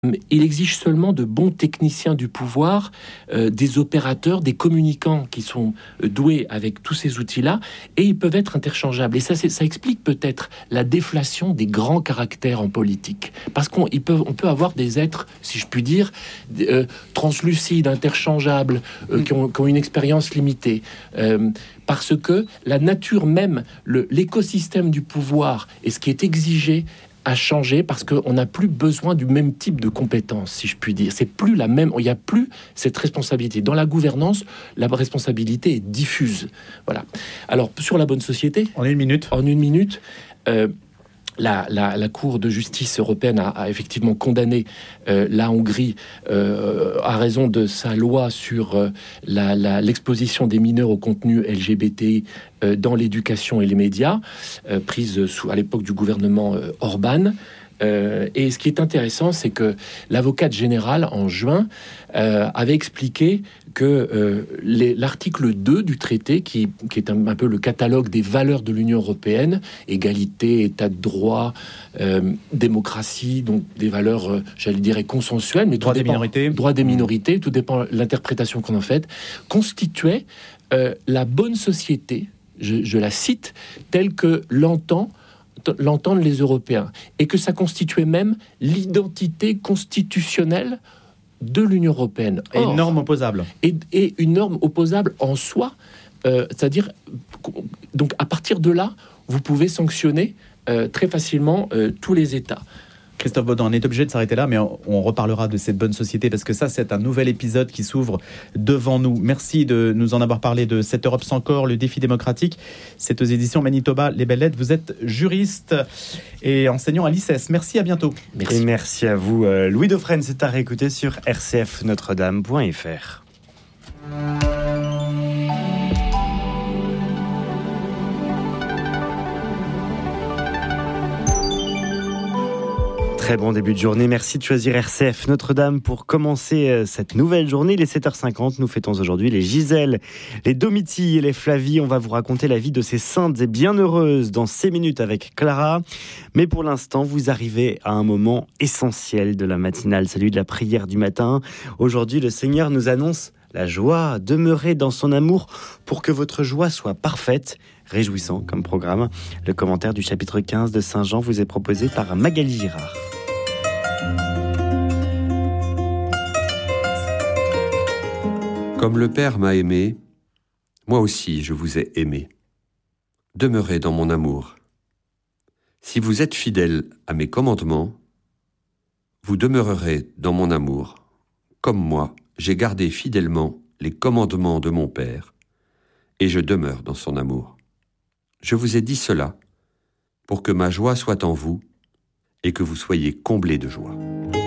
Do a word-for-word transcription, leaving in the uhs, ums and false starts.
Il exige seulement de bons techniciens du pouvoir, euh, des opérateurs, des communicants qui sont doués avec tous ces outils-là, et ils peuvent être interchangeables. Et ça, c'est, ça explique peut-être la déflation des grands caractères en politique. Parce qu'on ils peuvent, on peut avoir des êtres, si je puis dire, euh, translucides, interchangeables, euh, qui, ont, qui ont une expérience limitée. Euh, parce que la nature même, le, l'écosystème du pouvoir et ce qui est exigé a changé parce qu'on n'a plus besoin du même type de compétences, si je puis dire. C'est plus la même, il n'y a plus cette responsabilité. Dans la gouvernance, la responsabilité est diffuse. Voilà. Alors, sur la bonne société... En une minute. En une minute... Euh, La, la, la Cour de justice européenne a, a effectivement condamné euh, la Hongrie euh, à raison de sa loi sur euh, la, la, l'exposition des mineurs au contenu L G B T euh, dans l'éducation et les médias, euh, prise sous, à l'époque du gouvernement euh, Orban. Euh, et ce qui est intéressant, c'est que l'avocate générale, en juin, euh, avait expliqué que euh, les, l'article deux du traité, qui, qui est un, un peu le catalogue des valeurs de l'Union européenne, égalité, état de droit, euh, démocratie, donc des valeurs, euh, j'allais dire, consensuelles, mais droit des dépend, minorités, droit des minorités, tout dépend de l'interprétation qu'on en fait, constituait euh, la bonne société, je, je la cite, telle que l'entend l'entendent les Européens, et que ça constituait même l'identité constitutionnelle de l'Union européenne. Or, et une norme opposable. Et, et une norme opposable en soi, euh, c'est-à-dire, donc à partir de là, vous pouvez sanctionner euh, très facilement euh, tous les États. Christophe Baudin, on est obligé de s'arrêter là, mais on, on reparlera de cette bonne société, parce que ça, c'est un nouvel épisode qui s'ouvre devant nous. Merci de nous en avoir parlé, de cette Europe sans corps, le défi démocratique. C'est aux éditions Manitoba, Les Belles Lettres. Vous êtes juriste et enseignant à l'I C E S. Merci, à bientôt. Merci. Et merci à vous. Louis Dauphren, c'est à réécouter sur r c f notre dame point f r. Très bon début de journée. Merci de choisir R C F Notre-Dame pour commencer cette nouvelle journée. Il est sept heures cinquante. Nous fêtons aujourd'hui les Gisèle, les Domitie et les Flavie. On va vous raconter la vie de ces saintes et bienheureuses dans ces minutes avec Clara. Mais pour l'instant, vous arrivez à un moment essentiel de la matinale, celui de la prière du matin. Aujourd'hui, le Seigneur nous annonce la joie. Demeurez dans son amour pour que votre joie soit parfaite. Réjouissant comme programme. Le commentaire du chapitre quinze de Saint Jean vous est proposé par Magali Girard. Comme le Père m'a aimé, moi aussi je vous ai aimé. Demeurez dans mon amour. Si vous êtes fidèles à mes commandements, vous demeurerez dans mon amour, comme moi j'ai gardé fidèlement les commandements de mon Père, et je demeure dans son amour. Je vous ai dit cela pour que ma joie soit en vous et que vous soyez comblés de joie.